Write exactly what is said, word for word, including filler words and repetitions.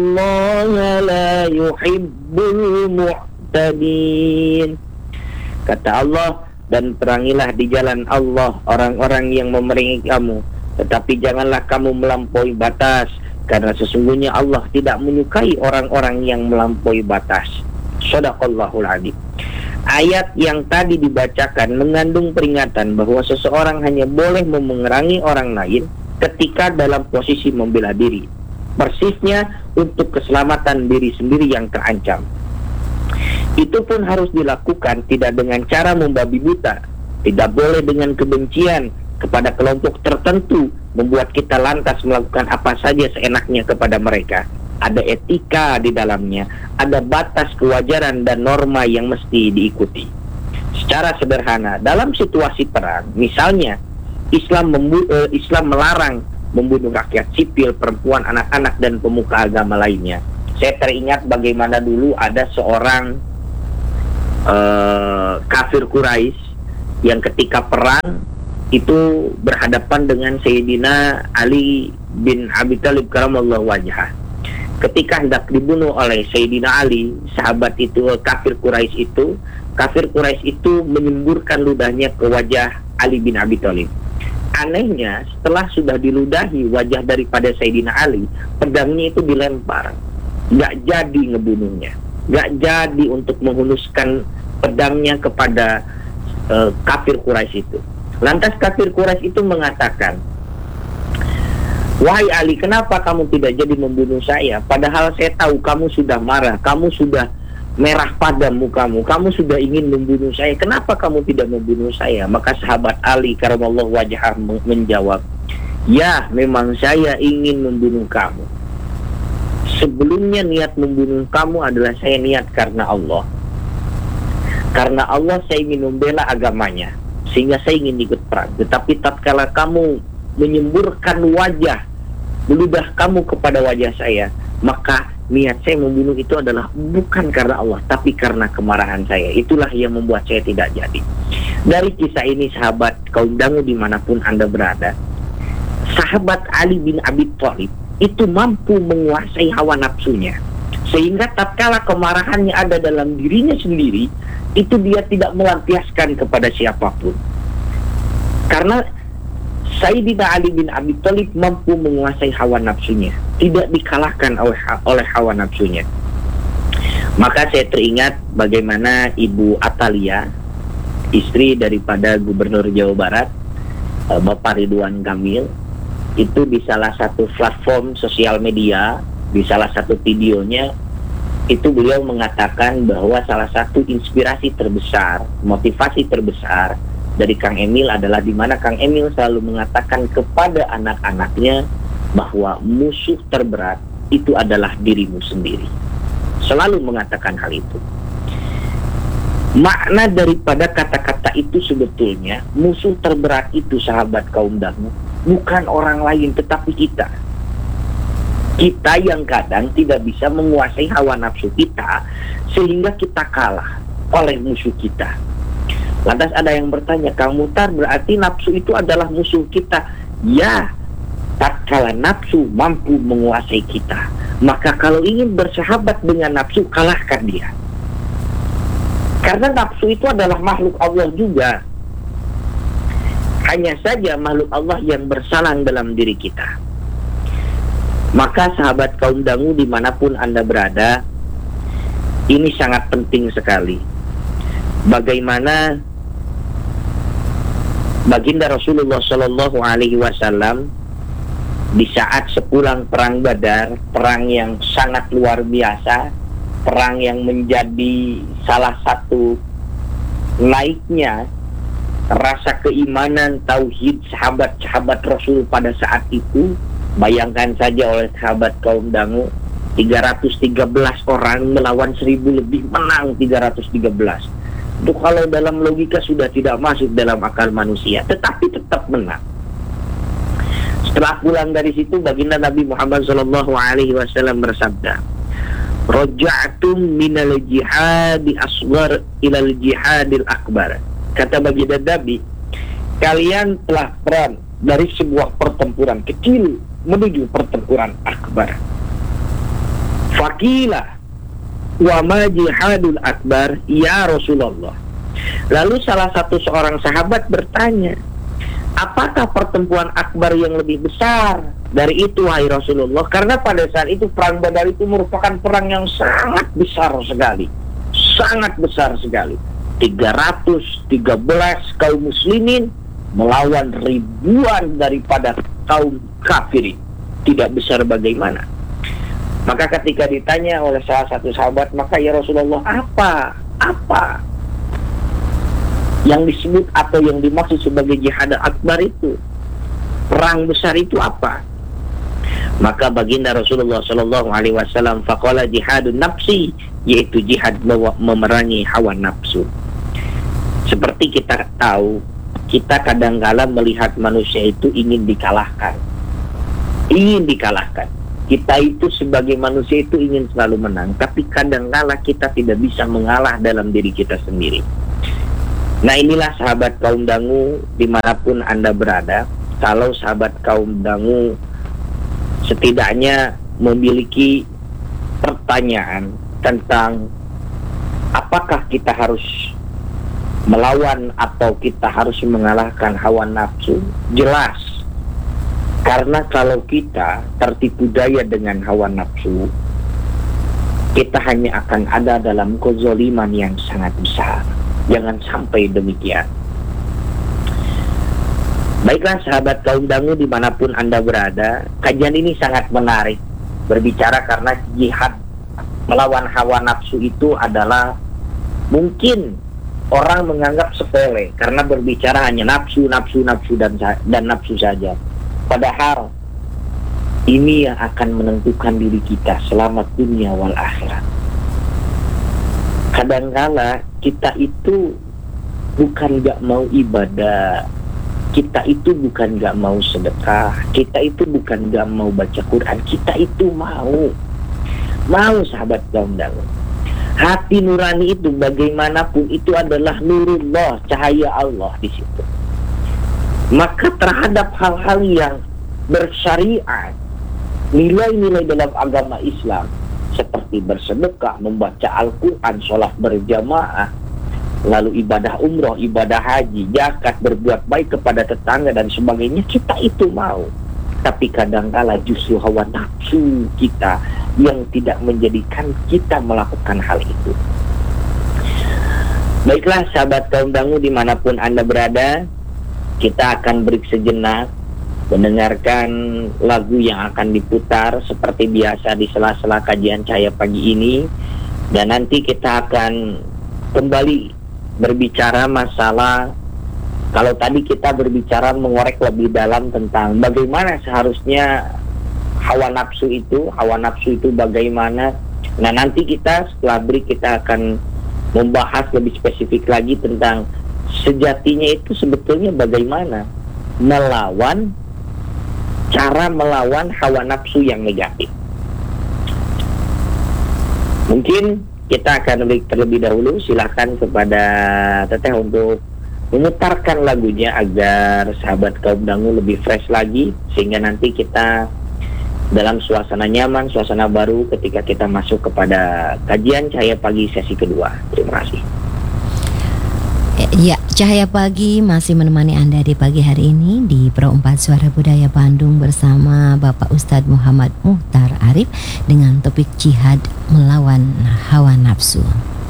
Allah la yuhibbul mu'tadin. Kata Allah, dan perangilah di jalan Allah orang-orang yang memerangi kamu, tetapi janganlah kamu melampaui batas, karena sesungguhnya Allah tidak menyukai orang-orang yang melampaui batas. Shadaqallahul adzim. Ayat yang tadi dibacakan mengandung peringatan bahwa seseorang hanya boleh memerangi orang lain ketika dalam posisi membela diri, persisnya untuk keselamatan diri sendiri yang terancam. Itu pun harus dilakukan tidak dengan cara membabi buta, tidak boleh dengan kebencian kepada kelompok tertentu membuat kita lantas melakukan apa saja seenaknya kepada mereka. Ada etika di dalamnya, ada batas kewajaran dan norma yang mesti diikuti. Secara sederhana, dalam situasi perang, misalnya Islam membu- eh, Islam melarang membunuh rakyat sipil, perempuan, anak-anak, dan pemuka agama lainnya. Saya teringat bagaimana dulu ada seorang Uh, kafir Quraisy yang ketika perang itu berhadapan dengan Sayyidina Ali bin Abi Thalib karamallahu wajhah. Ketika hendak dibunuh oleh Sayyidina Ali, sahabat itu, kafir Quraisy itu, kafir Quraisy itu menyemburkan ludahnya ke wajah Ali bin Abi Thalib. Anehnya, setelah sudah diludahi wajah daripada Sayyidina Ali, pedangnya itu dilempar, nggak jadi ngebunuhnya, nggak jadi untuk menghunuskan pedangnya kepada uh, kafir Quraisy itu. Lantas kafir Quraisy itu mengatakan, "Wahai Ali, kenapa kamu tidak jadi membunuh saya? Padahal saya tahu kamu sudah marah, kamu sudah merah padam mukamu, kamu sudah ingin membunuh saya. Kenapa kamu tidak membunuh saya?" Maka sahabat Ali karamallahu wajhah menjawab, "Ya, memang saya ingin membunuh kamu. Sebelumnya niat membunuh kamu adalah saya niat karena Allah. Karena Allah saya ingin membela agamanya, sehingga saya ingin ikut perang. Tetapi tatkala kamu menyemburkan wajah, meludah kamu kepada wajah saya, maka niat saya membunuh itu adalah bukan karena Allah, tapi karena kemarahan saya. Itulah yang membuat saya tidak jadi." Dari kisah ini, sahabat kaum dangu dimanapun Anda berada, sahabat Ali bin Abi Thalib itu mampu menguasai hawa nafsunya, sehingga tatkala kemarahannya ada dalam dirinya sendiri, itu dia tidak melampiaskan kepada siapapun. Karena Sayyidina Ali bin Abi Thalib mampu menguasai hawa nafsunya, tidak dikalahkan oleh, oleh hawa nafsunya. Maka saya teringat bagaimana Ibu Atalia, istri daripada Gubernur Jawa Barat, Bapak Ridwan Kamil, itu di salah satu platform sosial media, di salah satu videonya, itu beliau mengatakan bahwa salah satu inspirasi terbesar, motivasi terbesar dari Kang Emil adalah di mana Kang Emil selalu mengatakan kepada anak-anaknya bahwa musuh terberat itu adalah dirimu sendiri. Selalu mengatakan hal itu. Makna daripada kata-kata itu sebetulnya, musuh terberat itu, sahabat kaum dangu, bukan orang lain tetapi kita. Kita yang kadang tidak bisa menguasai hawa nafsu kita, sehingga kita kalah oleh musuh kita. Lantas ada yang bertanya, "Kang Muhtar, berarti nafsu itu adalah musuh kita?" Ya, tatkala nafsu mampu menguasai kita, maka kalau ingin bersahabat dengan nafsu, kalahkan dia. Karena nafsu itu adalah makhluk Allah juga. Hanya saja makhluk Allah yang bersalang dalam diri kita. Maka sahabat kaum dangu dimanapun Anda berada, ini sangat penting sekali. Bagaimana baginda Rasulullah Shallallahu Alaihi Wasallam di saat sepulang perang Badar, perang yang sangat luar biasa, perang yang menjadi salah satu naiknya rasa keimanan tauhid sahabat-sahabat Rasul pada saat itu. Bayangkan saja oleh sahabat kaum dangu, tiga ratus tiga belas orang melawan seribu lebih, menang tiga ratus tiga belas. Itu kalau dalam logika sudah tidak masuk dalam akal manusia, tetapi tetap menang. Setelah pulang dari situ, baginda Nabi Muhammad shallallahu alaihi wasallam bersabda, "Raja'tum minal jihadi asghar ilal jihadil akbar." Kata baginda Nabi, kalian telah perang dari sebuah pertempuran kecil menuju pertempuran akbar. Faqila wa ma jihadul akbar ya Rasulullah. Lalu salah satu seorang sahabat bertanya, apakah pertempuran akbar yang lebih besar dari itu wahai Rasulullah? Karena pada saat itu perang Badar itu merupakan perang yang sangat besar sekali. Sangat besar sekali. tiga ratus tiga belas kaum muslimin melawan ribuan daripada kaum kafirin. Tidak besar bagaimana? Maka ketika ditanya oleh salah satu sahabat, maka ya Rasulullah, apa? Apa yang disebut atau yang dimaksud sebagai jihad akbar itu? Perang besar itu apa? Maka baginda Rasulullah Shallallahu Alaihi Wasallam faqala jihadun nafsi, yaitu jihad memerangi hawa nafsu. Seperti kita tahu, kita kadang-kala melihat manusia itu ingin dikalahkan, ingin dikalahkan. Kita itu sebagai manusia itu ingin selalu menang, tapi kadang-kala kita tidak bisa mengalah dalam diri kita sendiri. Nah, inilah sahabat kaum dangu dimanapun Anda berada. Kalau sahabat kaum dangu setidaknya memiliki pertanyaan tentang apakah kita harus melawan atau kita harus mengalahkan hawa nafsu, jelas. Karena kalau kita tertipu daya dengan hawa nafsu, kita hanya akan ada dalam kezaliman yang sangat besar. Jangan sampai demikian. Baiklah sahabat kaum dangu dimanapun Anda berada, kajian ini sangat menarik berbicara karena jihad melawan hawa nafsu itu adalah mungkin orang menganggap sepele karena berbicara hanya nafsu, nafsu, nafsu dan dan nafsu saja. Padahal ini yang akan menentukan diri kita selamat dunia wal akhirat. Kadangkala kita itu bukan gak mau ibadah, kita itu bukan gak mau sedekah, kita itu bukan gak mau baca Quran, kita itu mau, mau sahabat kaum dangu. Hati nurani itu bagaimanapun itu adalah nurullah, cahaya Allah di situ. Maka terhadap hal-hal yang bersyariat, nilai-nilai dalam agama Islam seperti bersedekah, membaca Al-Quran, sholat berjamaah, lalu ibadah umroh, ibadah haji, zakat, berbuat baik kepada tetangga dan sebagainya, kita itu mau. Tapi kadangkala justru hawa nafsu kita yang tidak menjadikan kita melakukan hal itu. Baiklah sahabat kaum dangu dimanapun Anda berada, kita akan break sejenak mendengarkan lagu yang akan diputar seperti biasa di sela-sela kajian Cahaya Pagi ini, dan nanti kita akan kembali berbicara masalah, kalau tadi kita berbicara mengorek lebih dalam tentang bagaimana seharusnya hawa nafsu itu, hawa nafsu itu bagaimana. Nah, nanti kita setelah break kita akan membahas lebih spesifik lagi tentang sejatinya itu sebetulnya bagaimana melawan, cara melawan hawa nafsu yang negatif. Mungkin kita akan break terlebih dahulu. Silahkan kepada Teteh untuk memutarkan lagunya agar sahabat kaum dangu lebih fresh lagi, sehingga nanti kita dalam suasana nyaman, suasana baru ketika kita masuk kepada kajian Cahaya Pagi sesi kedua. Terima kasih. Ya, Cahaya Pagi masih menemani Anda di pagi hari ini di Pro empat Suara Budaya Bandung bersama Bapak Ustadz Muhammad Muhtar Arif dengan topik jihad melawan hawa nafsu.